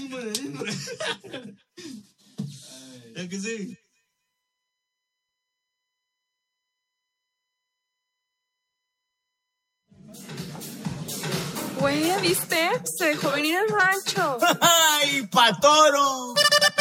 ¿Es que sí? Güey, ¿viste? Se dejó venir al rancho. ¡Ay, patoro!